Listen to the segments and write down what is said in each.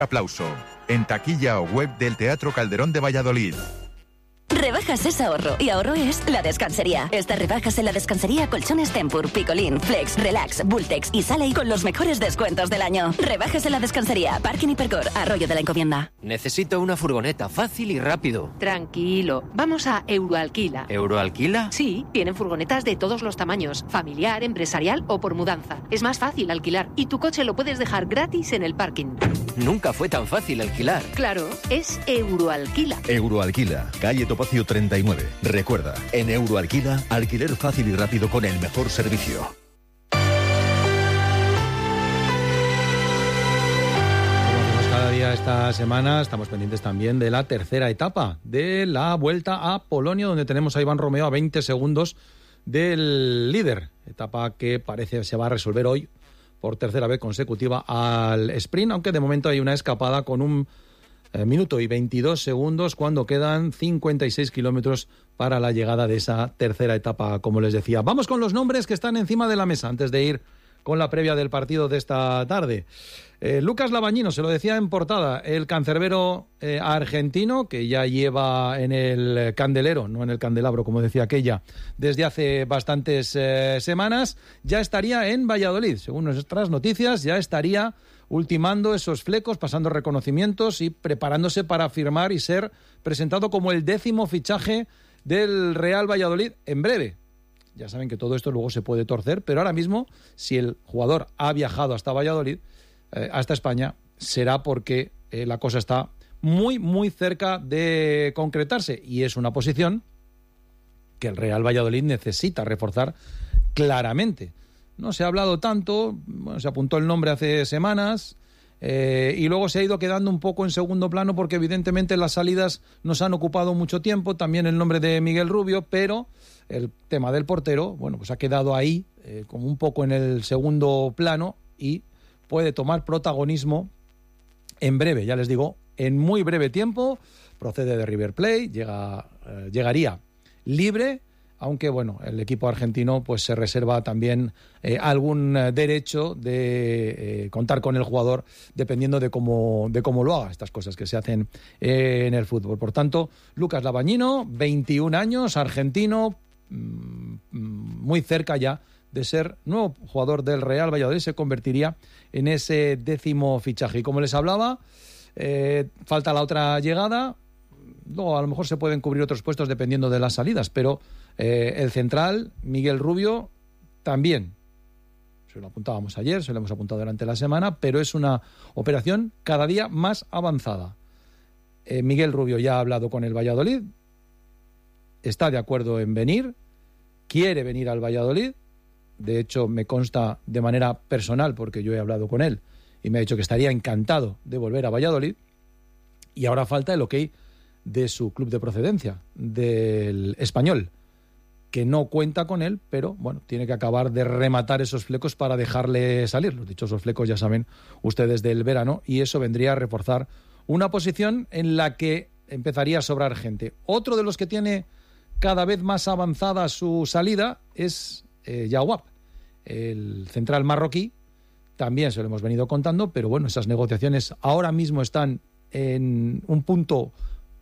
Aplauso. En taquilla o web del Teatro Calderón de Valladolid. Rebajas es ahorro, y ahorro es La Descansería. Estas rebajas en La Descansería: colchones Tempur, Picolín, Flex, Relax, Bultex y Sale con los mejores descuentos del año. Rebajas en La Descansería, Parking Hipercor, Arroyo de la Encomienda. Necesito una furgoneta fácil y rápido. Tranquilo, vamos a Euroalquila. ¿Euroalquila? Sí, tienen furgonetas de todos los tamaños, familiar, empresarial o por mudanza. Es más fácil alquilar y tu coche lo puedes dejar gratis en el parking. Nunca fue tan fácil alquilar. Claro, es Euroalquila. Euroalquila, calle Topacio 39. Recuerda, en Euroalquila, alquiler fácil y rápido con el mejor servicio. Cada día esta semana estamos pendientes también de la tercera etapa de la Vuelta a Polonia, donde tenemos a Iván Romeo a 20 segundos del líder. Etapa que parece se va a resolver hoy por tercera vez consecutiva al sprint, aunque de momento hay una escapada con un minuto y 22 segundos cuando quedan 56 kilómetros para la llegada de esa tercera etapa, como les decía. Vamos con los nombres que están encima de la mesa antes de ir con la previa del partido de esta tarde. Lucas Labañino, se lo decía en portada, el cancerbero argentino, que ya lleva en el candelero, no en el candelabro, como decía aquella, desde hace bastantes semanas, ya estaría en Valladolid. Según nuestras noticias, ya estaría ultimando esos flecos, pasando reconocimientos y preparándose para firmar y ser presentado como el 10º fichaje del Real Valladolid en breve. Ya saben que todo esto luego se puede torcer, pero ahora mismo, si el jugador ha viajado hasta Valladolid, hasta España, será porque la cosa está muy, muy cerca de concretarse, y es una posición que el Real Valladolid necesita reforzar claramente. No se ha hablado tanto, bueno, se apuntó el nombre hace semanas y luego se ha ido quedando un poco en segundo plano porque evidentemente las salidas nos han ocupado mucho tiempo, también el nombre de Miguel Rubio, pero el tema del portero, bueno, pues ha quedado ahí como un poco en el segundo plano y puede tomar protagonismo en breve, ya les digo, en muy breve tiempo. Procede de River Plate, llegaría libre, aunque bueno, el equipo argentino pues se reserva también algún derecho de contar con el jugador dependiendo de cómo lo haga, estas cosas que se hacen en el fútbol. Por tanto, Lucas Labañino, 21 años, argentino, muy cerca ya de ser nuevo jugador del Real Valladolid, se convertiría en ese 10º fichaje. Y como les hablaba, falta la otra llegada. Luego a lo mejor se pueden cubrir otros puestos dependiendo de las salidas, pero el central, Miguel Rubio, también. Se lo apuntábamos ayer, se lo hemos apuntado durante la semana, pero es una operación cada día más avanzada. Miguel Rubio ya ha hablado con el Valladolid, está de acuerdo en venir, quiere venir al Valladolid. De hecho, me consta de manera personal, porque yo he hablado con él, y me ha dicho que estaría encantado de volver a Valladolid. Y ahora falta el ok de su club de procedencia, del Español, que no cuenta con él, pero bueno, tiene que acabar de rematar esos flecos para dejarle salir. Los dichosos flecos, ya saben ustedes, del verano, y eso vendría a reforzar una posición en la que empezaría a sobrar gente. Otro de los que tiene cada vez más avanzada su salida es Yawab, el central marroquí. También se lo hemos venido contando, pero bueno, esas negociaciones ahora mismo están en un punto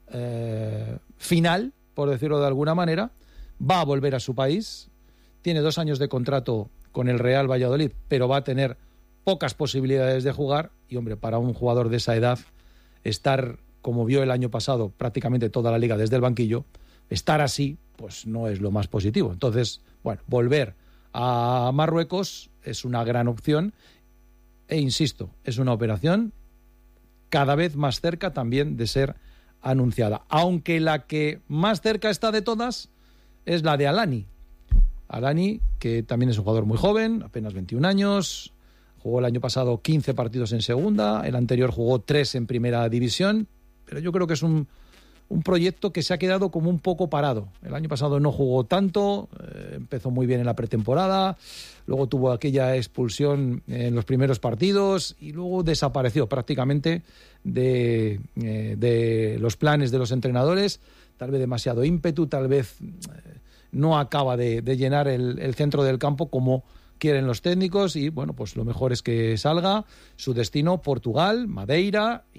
final, por decirlo de alguna manera. Va a volver a su país, tiene 2 años de contrato con el Real Valladolid, pero va a tener pocas posibilidades de jugar, y hombre, para un jugador de esa edad, estar, como vio el año pasado, prácticamente toda la liga desde el banquillo, estar así, pues no es lo más positivo. Entonces, bueno, volver a Marruecos es una gran opción, e insisto, es una operación cada vez más cerca también de ser anunciada, aunque la que más cerca está de todas es la de Alani. Alani, que también es un jugador muy joven, apenas 21 años, jugó el año pasado 15 partidos en segunda, el anterior jugó 3 en primera división, pero yo creo que es un proyecto que se ha quedado como un poco parado. El año pasado no jugó tanto, empezó muy bien en la pretemporada, luego tuvo aquella expulsión en los primeros partidos y luego desapareció prácticamente de los planes de los entrenadores. Tal vez demasiado ímpetu, tal vez no acaba de llenar el centro del campo como quieren los técnicos y, bueno, pues lo mejor es que salga. Su destino, Portugal, Madeira